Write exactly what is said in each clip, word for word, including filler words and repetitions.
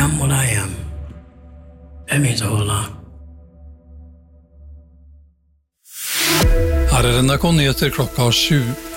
am what I am. That means a whole lot. Her er N R K Nyheter klokka sju.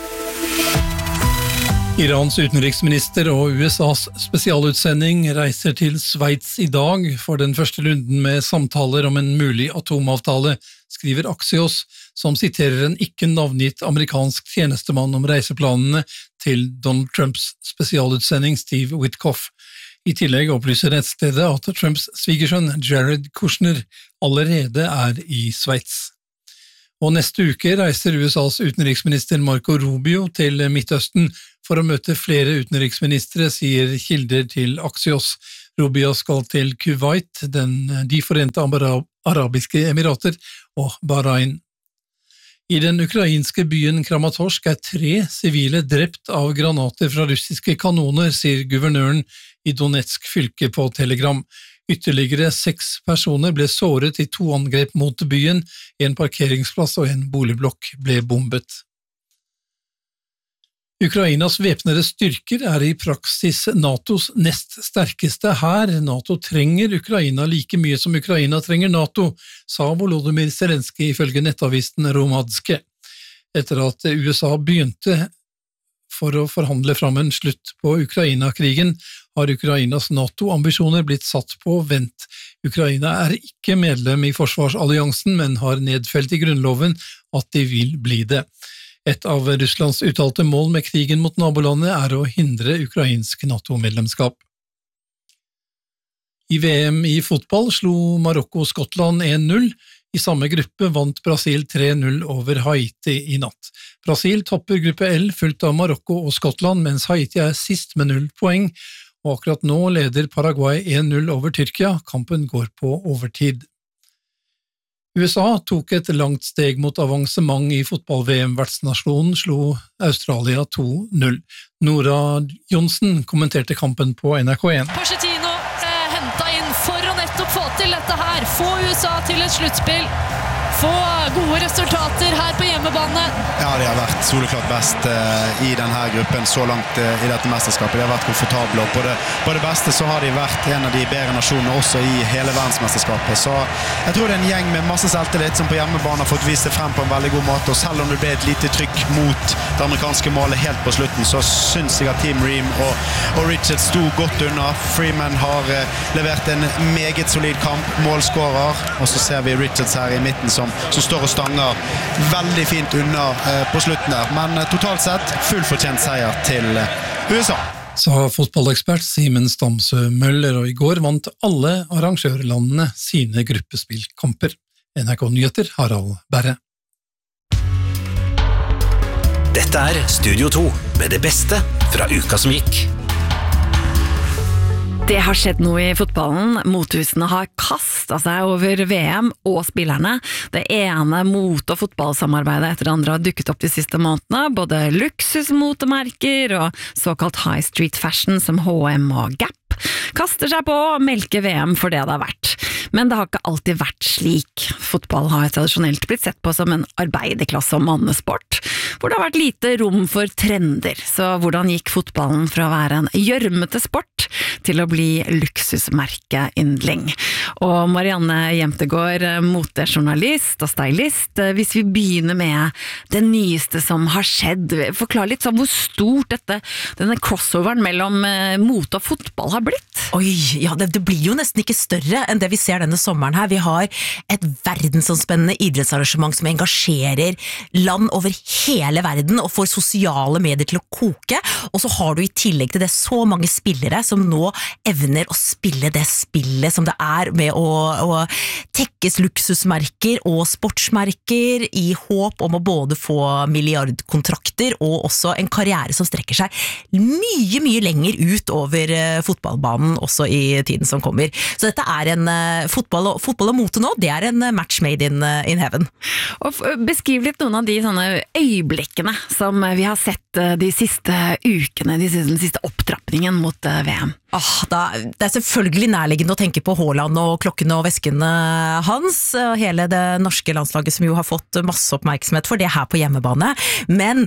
Irans utenriksminister og U S A's spesialutsending reiser til Sveits i dag for den første runden med samtaler om en mulig atomavtale, skriver Axios, som siterer en ikke navngitt amerikansk tjenestemann om reiseplanene til Donald Trumps spesialutsending Steve Witkoff. I tillegg opplyser nettstedet at Trumps svigersønn Jared Kushner allerede er i Sveits. Og neste uke reiser U S A's utenriksminister Marco Rubio til Midtøsten for å møte flere utenriksministre, sier kilder til Axios. Rubio skal til Kuwait, den, de forente arabiske emirater og Bahrain. I den ukrainske byen Kramatorsk er tre sivile drept av granater fra russiske kanoner, sier guvernøren i Donetsk fylke på Telegram. Ytterligere seks personer ble såret i to angrep mot byen, en parkeringsplass og en boligblokk ble bombet. Ukrainas væpnede styrker er i praksis NATOs nest sterkeste hær. NATO trenger Ukraina like mye som Ukraina trenger NATO, sa Volodymyr Zelenskyj ifølge nettavisen Romadske. Etter at U S A begynte for å forhandle fram en slutt på Ukraina-krigen, har Ukrainas NATO-ambisjoner blitt satt på vent. Ukraina er ikke medlem i forsvarsalliansen, men har nedfelt i grunnloven at de vil bli det. Et av Russlands uttalte mål med krigen mot nabolandet er å hindre ukrainsk NATO-medlemskap. I V M i fotball slo Marokko Skottland en null. I samme gruppe vant Brasil tre null over Haiti i natt. Brasil topper gruppe L fulgt av Marokko og Skottland, mens Haiti er sist med null poeng, og akkurat nå leder Paraguay en null over Tyrkia. Kampen går på overtid. U S A tok et langt steg mot avansement i fotball-V M-vertsnasjonen, slo Australia to null. Nora Johnsen kommenterte kampen på N R K én. Pochettino eh, hentet inn for å nettopp få til dette her, få U S A til et sluttspill, få gode resultater her på hjemmebane. Ja, de har vært soleklart best eh, i denne gruppen så langt eh, i dette mesterskapet. De har vært komfortable, og på det, på det beste så har de vært en av de bedre nasjonene også i hele verdensmesterskapet. Så jeg tror det er en gjeng med masse selvtillit som på hjemmebane har fått vist det frem på en veldig god måte, og selv om det ble et lite trykk mot det amerikanske målet helt på slutten, så synes jeg at Team Ream og, og Richards sto godt unna. Freeman har eh, levert en meget solid kamp, målskårer, og så ser vi Richards her i midten som, som står og stanger veldig fint unna eh, på slutten der, men eh, totalt sett fullfortjent seier til eh, U S A. Sa fotballekspert Simen Stamsø Møller, og i går vant alle arrangørlandene sine gruppespillkamper. N R K Nyheter, Harald Berre. Dette er Studio to, med det beste fra uka som gikk. Det har skjedd noe i fotballen. Mothusene har kastet seg over V M og spillerne. Det ene mot- og fotballsamarbeidet etter det andre har dukket opp de siste månedene. Både luksusmotemerker og såkalt high street fashion som H og M og Gap kaster seg på å melke V M for det det har vært. Men det har ikke alltid vært slik. Fotball har tradisjonelt blitt sett på som en arbeiderklasse og mannesport, hvor det har vært lite rom for trender. Så hvordan gikk fotballen fra å være en gjørmete sport til å bli luksusmerkeyndling? Og Marianne Jemtegård, motejournalist og stylist, hvis vi begynner med det nyeste som har skjedd, forklar litt sånn hvor stort dette, denne crossoveren mellom mote og fotball har blitt? Oi, ja, det, det blir jo nesten ikke større enn det vi ser denne sommeren her. Vi har et verdensomspennende idrettsarrangement som engasjerer land over hele verden og får sosiale medier til å koke, og så har du i tillegg til det så mange spillere som nå evner å spille det spillet som det er med å, å tekkes luksusmerker og sportsmerker i håp om å både få milliardkontrakter og også en karriere som strekker seg mye, mye lenger ut over fotballbanen også i tiden som kommer. Så dette er en uh, fotball, og, fotball og mote nå, det er en uh, match made in, uh, in heaven. Og beskriv litt noen av de sånne øyeblikkene som vi har sett uh, de siste ukene, de siste, den siste opptrappningen mot uh, V M. Ah, da, det er selvfølgelig nærliggende å tenke på Haaland og klokkene og veskene hans, og hele det norske landslaget som jo har fått masse oppmerksomhet for det her på hjemmebane, men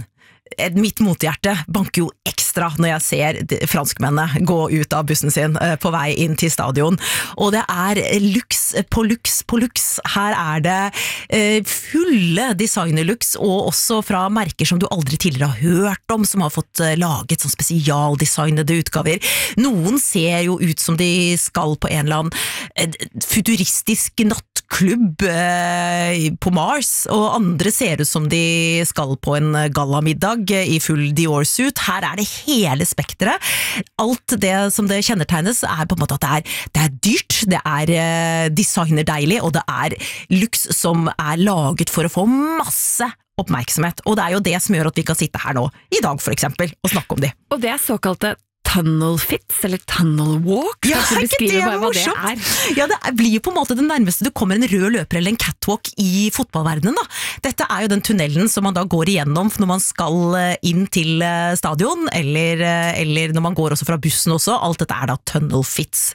mitt motehjerte banker jo ekstra når jeg ser franskmennene gå ut av bussen sin på vei inn til stadion, og det er luks på luks på luks. Her er det fulle designerluks, og også fra merker som du aldri tidligere har hørt om, som har fått laget sånn spesialdesignede utgaver. Noen ser jo ut som de skal på en eller annen futuristisk nattklubb på Mars, og andre ser ut som de skal på en gallamiddag i full Dior-suit. Her er det hele spektret. Alt det som det kjennetegnes er på en måte at det er, det er dyrt, det er designerdeilig, og det er luks som er laget for å få masse oppmerksomhet. Og det er jo det som gjør at vi kan sitte her nå, i dag for eksempel, og snakke om de. Og det er såkalte tunnel fits, eller tunnel walk. Ja, Kan du beskrive bare hva det er? Ja, det blir jo på en måte det nærmeste du kommer en rød løper eller en catwalk i fotballverdenen da. Dette er jo den tunnelen som man da går igjennom når man skal inn til stadion, eller, eller når man går også fra bussen også. Alt dette er da tunnel fits.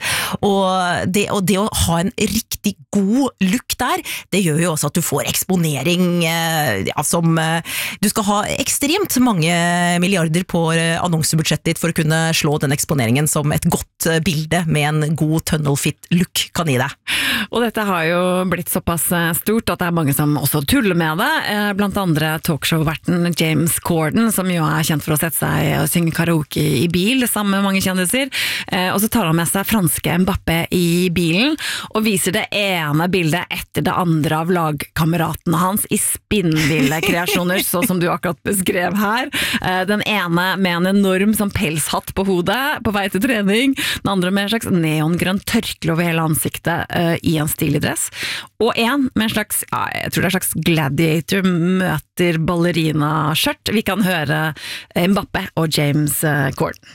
Og det, og det å ha en riktig god look der, det gjør jo også at du får eksponering, ja, som du skal ha ekstremt mange milliarder på annonsebudsjettet ditt for å kunne slå den eksponeringen som et godt bilde med en god tunnel fit look kan gi deg. Og dette har jo blitt såpass stort at det er mange som også tuller med det, blant andre talkshow-verten James Corden, som jo er kjent for å sette seg og synge karaoke i bil sammen med mange kjendiser, og så tar han med seg franske Mbappé i bilen, og viser det ene bildet etter det andre av lagkameratene hans i spinnville kreasjoner, sånn som du akkurat beskrev her. Den ene med en enorm som pelshatt på hodet på vei til trening, den andre med en slags neongrønn tørkle over hele ansiktet uh, i en stilig dress, og en med en slags, ja, jeg tror det er en slags gladiator møter ballerina-skjørt. Vi kan høre Mbappé og James uh, Corden.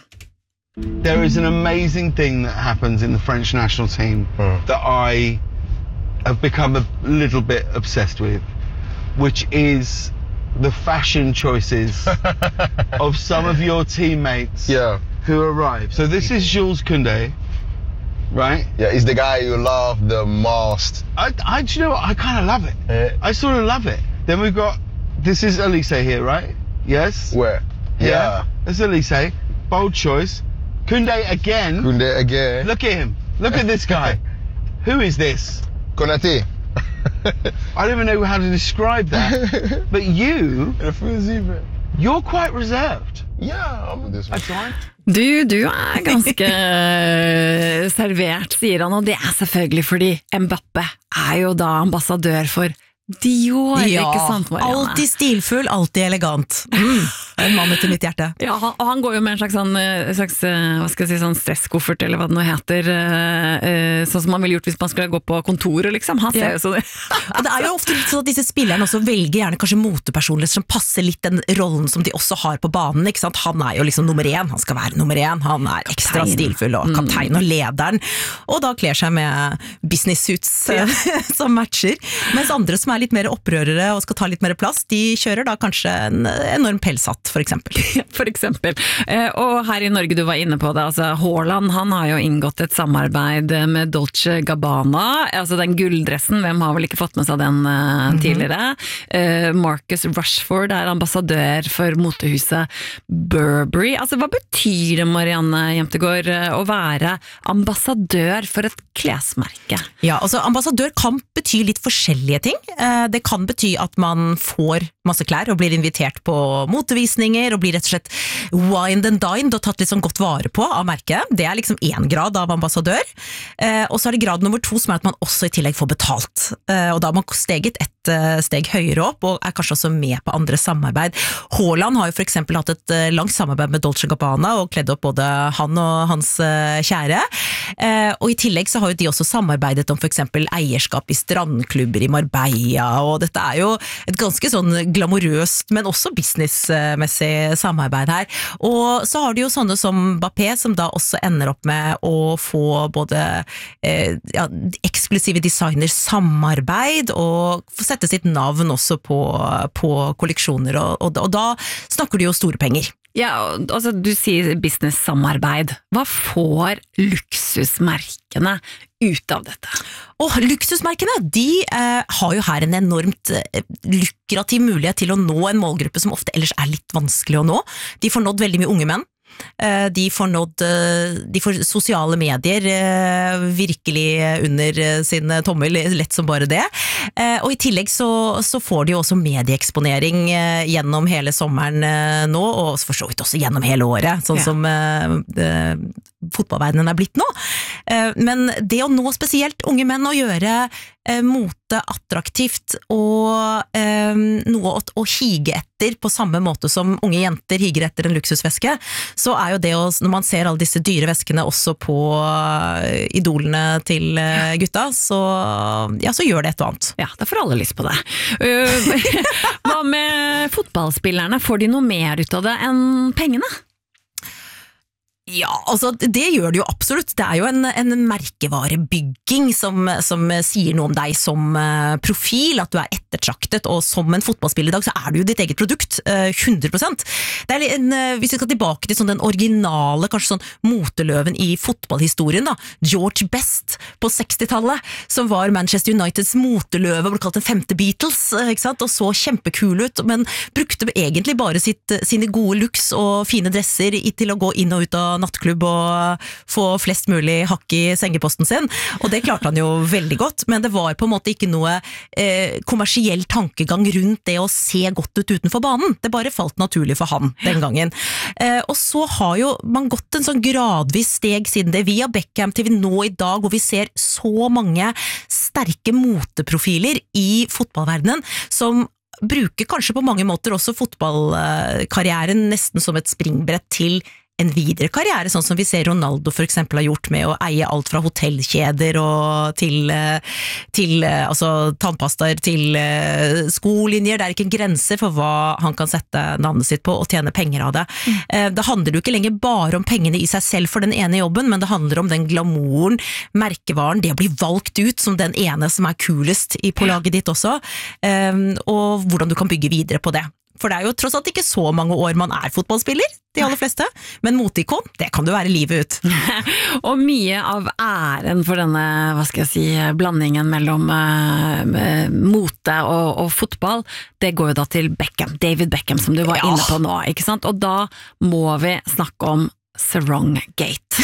There is an amazing thing that happens in the French national team mm. that I have become a little bit obsessed with, which is the fashion choices of some of your teammates yeah. who arrive. So this is Jules Koundé, right? Yeah, he's the guy you love the most. I, I, do you know what? I kind of love it. Yeah. I sort of love it. Then we've got, this is Elise here, right? Yes? Where? Yeah. yeah. That's Elise. Bold choice. Koundé again. Koundé again. Look at him. Look at this guy. Who is this? Konaté. I don't even know how to describe that. But you, you're quite reserved. Yeah, I'm this one. That's right. Du, du er ganske servert, sier han, og det er selvfølgelig fordi Mbappé er jo da ambassadør for Dior, ja, ikke sant, Marianne? Alltid stilfull, alltid elegant. Mm, en mann etter mitt hjerte. Ja, og han går jo med en slags, sånn, slags hva skal jeg si, sånn stresskoffert, eller hva det nå heter, sånn som man ville gjort hvis man skulle gå på kontoret, liksom. Han ser ja. jo sånn. Og det er jo ofte sånn at disse spillerne også velger gjerne kanskje motepersonligheter som passer litt den rollen som de også har på banen, ikke sant? Han er jo liksom nummer én, han skal være nummer én, han er ekstra kaptein. Stilfull og kaptein og lederen, og da kler seg med business suits ja. som matcher, mens andre som er litt mer opprørere og skal ta litt mer plass, de kjører da kanskje en enorm pelshatt, for eksempel. For eksempel. Og her i Norge, du var inne på det, altså Haaland, han har jo inngått et samarbeid med Dolce Gabbana, altså den gulddressen, hvem har vel ikke fått med seg den uh, tidligere? Mm-hmm. uh, Marcus Rashford er ambassadør for motehuset Burberry. Altså, hva betyr det, Marianne Jemtegård, å være ambassadør for et klesmerke? Ja, altså ambassadør kan bety litt forskjellige ting. Det kan bety at man får masse klær og blir invitert på motevisninger og blir rett og slett wined and dined og tatt litt sånn godt vare på av merket. Det er liksom en grad av ambassadør. Og så er det grad nummer to som er at man også i tillegg får betalt. Og da har man steget et steg høyere opp og er kanskje også med på andre samarbeid. Haaland har jo for eksempel hatt et langt samarbeid med Dolce Gabbana og kledd opp både han og hans kjære. Og i tillegg så har jo de også samarbeidet om for eksempel eierskap i strandklubber i Marbella, og dette er jo et ganske sånn glamorøst, men også businessmessig samarbeid her. Og så har de jo sånne som Mbappé, som da også ender opp med å få både eh, ja, eksklusive designer samarbeid, og få sette sitt navn også på, på kolleksjoner, og, og, og da snakker de jo store penger. Ja, altså du sier business-samarbeid. Hva får luksusmerkene ut av dette? Og luksusmerkene, de eh, har jo her en enormt eh, lukrativ mulighet til å nå en målgruppe som ofte ellers er litt vanskelig å nå. De får nådd veldig mye unge menn. De får nådd, de får sosiale medier virkelig under sin tommel, lett som bare det. Og i tillegg så, så får de også medieeksponering gjennom hele sommeren nå, og for så vidt også gjennom hele året, sånn ja. som uh, fotballverdenen er blitt nå. Men det å nå spesielt unge menn og gjøre mote attraktivt og um, noe å, å hige etter på samme måte som unge jenter higer etter en luksusveske, så er jo det å, når man ser alle disse dyre veskene også på idolene til gutta, så, ja, så gjør det et og annet. Ja, da får alle lyst på det. Hva med fotballspillerne? Får de noe mer ut av det enn pengene? Ja, altså det gjør det jo absolutt. Det er jo en, en merkevarebygging som, som sier noe om deg som profil, at du er ettertraktet, og som en fotballspiller i dag så er du jo ditt eget produkt, hundre prosent. Det er en, hvis vi skal tilbake til sånn den originale, kanskje sånn moteløven i fotballhistorien da, George Best på sekstitallet, som var Manchester Uniteds moteløve, ble kalt den femte Beatles, ikke sant? Og så kjempekul ut, men brukte egentlig bare sitt, sine gode looks og fine dresser til å gå inn og ut av nattklubb og få flest mulig hakk i sengeposten sin, og det klarte han jo veldig godt, men det var på en måte ikke noe eh, kommersiell tankegang rundt det å se godt ut utenfor banen. Det bare falt naturlig for han den gangen. Eh, og så har jo man gått en sånn gradvis steg siden det, via Beckham til vi nå i dag, hvor vi ser så mange sterke moteprofiler i fotballverdenen, som bruker kanskje på mange måter også fotballkarrieren nesten som et springbrett til en videre karriere, sånn som vi ser Ronaldo for eksempel har gjort med å eie alt fra hotellkjeder og til, til altså, tannpastaer til skolinjer. Det er ikke en grense for hva han kan sette navnet sitt på og tjene penger av det. Mm. Det handler jo ikke lenger bare om pengene i seg selv for den ene jobben, men det handler om den glamouren, merkevaren, det å bli valgt ut som den ene som er kulest på laget ditt også, og hvordan du kan bygge videre på det. For det er jo tross alt ikke så mange år man er fotballspiller, de aller fleste, men moteikon, det kan du være livet ut. Og mye av æren for denne, hva skal jeg si, blandingen mellom uh, mote og, og fotball, det går jo da til Beckham, David Beckham, som du var ja. inne på nå, ikke sant? Og da må vi snakke om Saronggate.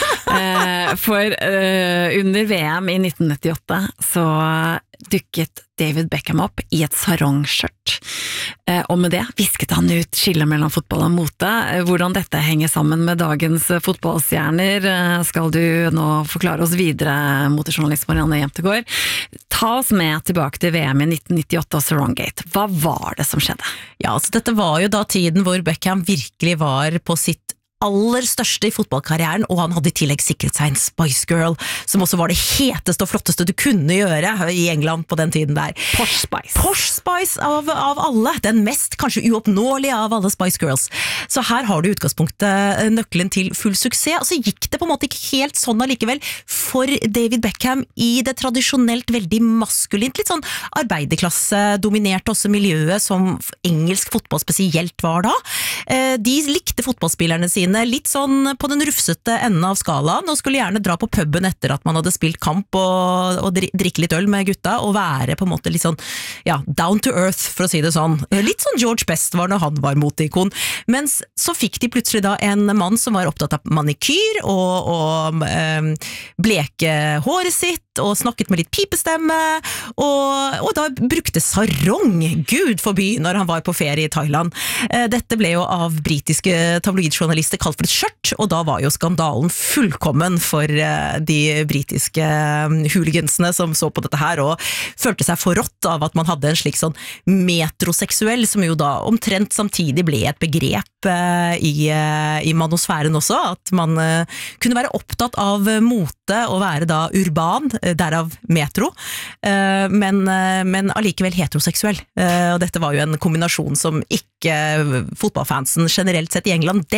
uh, for uh, under V M i nitten nittiåtte så dukket David Beckham opp i et sarongskjørt. Uh, og med det visket han ut skillet mellom fotball og mote. Uh, hvordan dette henger sammen med dagens uh, fotballstjerner, uh, skal du nå forklare oss videre, motejournalist Marianne Jemtegård. Ta oss med tilbake til V M i nitten nittiåtte og Saronggate. Hva var det som skjedde? Ja, altså dette var jo da tiden hvor Beckham virkelig var på sitt aller største i fotballkarrieren, og han hadde i tillegg sikret seg en Spice Girl, som også var det heteste og flotteste du kunne gjøre i England på den tiden der. Posh Spice. Posh Spice av, av alle. Den mest kanskje uoppnåelige av alle Spice Girls. Så her har du utgangspunktet nøkkelen til full suksess, og så gikk det på en måte ikke helt sånn allikevel for David Beckham i det tradisjonelt veldig maskulint, litt sånn arbeiderklasse, dominerte også miljøet som engelsk fotball spesielt var da. De likte fotballspillerne sine litt sånn på den rufsete enden av skalaen, og skulle gjerne dra på puben etter at man hadde spilt kamp og, og drikke litt øl med gutta, og være på en måte litt sånn, ja, down to earth, for å si det sånn. Litt sånn George Best var når han var moteikon. Mens så fikk de plutselig da en mann som var opptatt av manikyr, og, og øh, bleke håret sitt, og snakket med litt pipestemme, og, og da brukte sarong, gud forby, når han var på ferie i Thailand. Dette ble jo av britiske tabloidjournalister kalt for et skjørt, og da var jo skandalen fullkommen for de britiske hooligansene som så på dette her, og følte seg forrådt av at man hadde en slik sånn metroseksuell, som jo da omtrent samtidig ble et begrep i, i manosfæren også, at man kunne være opptatt av mote og være da urban, derav metro, men, men allikevel heteroseksuell. Og dette var jo en kombinasjon som ikke fotballfansen generelt sett i England den gang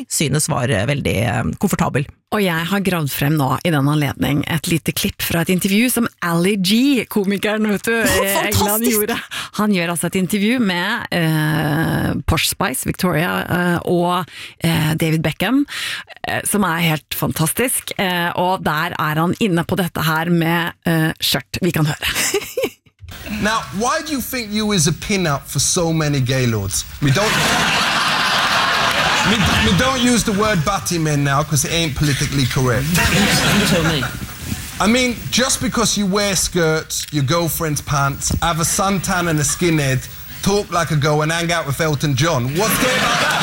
synes var veldig komfortabel. Og jeg har gravd frem nå i den anledning et lite klipp fra et intervju som Ali G, komikeren, vet du, i England gjorde. Han gjør altså et intervju med eh, Posh Spice, Victoria eh, og eh, David Beckham, eh, som er helt fantastisk, eh, og der er han inne på dette her med eh, skjørt. Vi kan høre. Now, why do you think you is a pin-up for so many gaylords? We don't... We, we don't use the word batty men now because it ain't politically correct. You tell me. I mean, just because you wear skirts, your girlfriend's pants, have a suntan and a skinhead, talk like a girl and hang out with Elton John, what's going on there?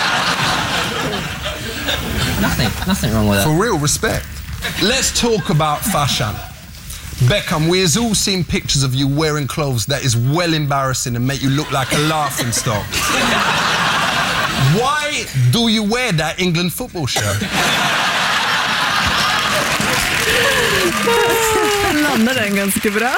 Nothing, nothing wrong with that. For real, respect. Let's talk about fashion. Beckham, we has all seen pictures of you wearing clothes that is well embarrassing and make you look like a laughing stock. Why do you wear that England football shirt? Lander den ganske bra.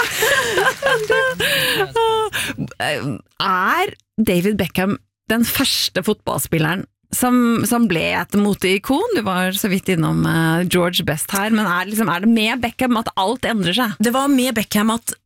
Er David Beckham den første fotballspilleren som, som ble et moteikon? Du var så vidt innom uh, George Best her, men er, liksom, er det med Beckham at alt endrer seg? Det var med Beckham at